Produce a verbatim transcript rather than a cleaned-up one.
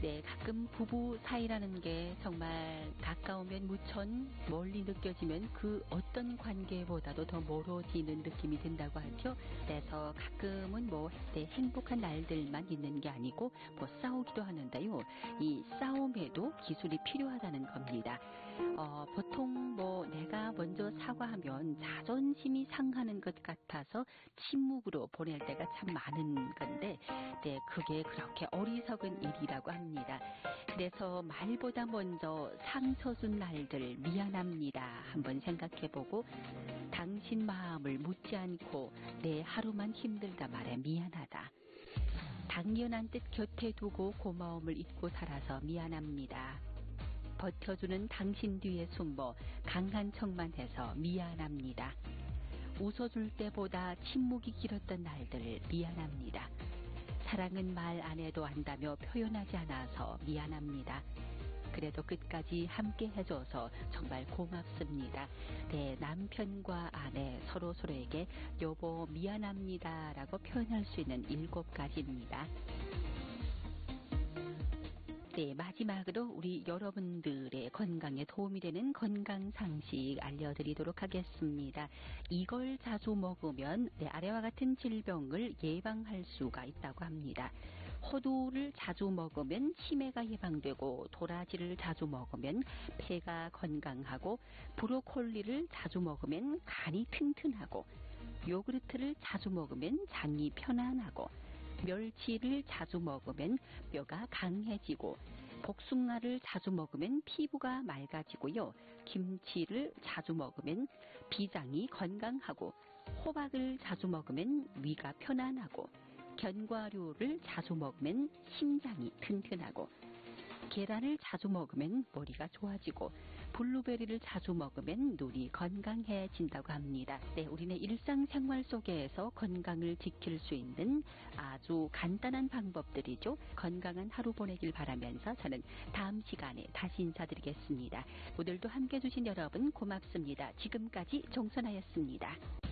네, 가끔 부부 사이라는 게 정말 가까우면 무천, 멀리 느껴지면 그 어떤 관계보다도 더 멀어지는 느낌이 든다고 하죠. 그래서 가끔은 뭐 네, 행복한 날들만 있는 게 아니고 뭐 싸우기도 하는데요. 이 싸움에도 기술이 필요하다는 겁니다. 어, 보통 뭐 내가 먼저 사과하면 자존심이 상하는 것 같아서 침묵으로 보낼 때가 참 많은 건데, 네, 그게 그렇게 어리석은 일이라고 합니다. 그래서 말보다 먼저 상처 준 날들 미안합니다 한번 생각해보고, 당신 마음을 묻지 않고 내 하루만 힘들다 말해 미안하다. 당연한 뜻 곁에 두고 고마움을 잊고 살아서 미안합니다. 버텨주는 당신 뒤에 숨어 강한 척만 해서 미안합니다. 웃어줄 때보다 침묵이 길었던 날들 미안합니다. 사랑은 말 안 해도 안다며 표현하지 않아서 미안합니다. 그래도 끝까지 함께 해줘서 정말 고맙습니다. 네, 남편과 아내 서로 서로에게 여보 미안합니다 라고 표현할 수 있는 일곱 가지입니다. 네, 마지막으로 우리 여러분들의 건강에 도움이 되는 건강 상식 알려드리도록 하겠습니다. 이걸 자주 먹으면 네, 아래와 같은 질병을 예방할 수가 있다고 합니다. 호두를 자주 먹으면 치매가 예방되고, 도라지를 자주 먹으면 폐가 건강하고, 브로콜리를 자주 먹으면 간이 튼튼하고, 요구르트를 자주 먹으면 장이 편안하고, 멸치를 자주 먹으면 뼈가 강해지고, 복숭아를 자주 먹으면 피부가 맑아지고요. 김치를 자주 먹으면 비장이 건강하고, 호박을 자주 먹으면 위가 편안하고, 견과류를 자주 먹으면 심장이 튼튼하고, 계란을 자주 먹으면 머리가 좋아지고, 블루베리를 자주 먹으면 눈이 건강해진다고 합니다. 네, 우리네 일상생활 속에서 건강을 지킬 수 있는 아주 간단한 방법들이죠. 건강한 하루 보내길 바라면서 저는 다음 시간에 다시 인사드리겠습니다. 오늘도 함께 해주신 여러분 고맙습니다. 지금까지 정선아였습니다.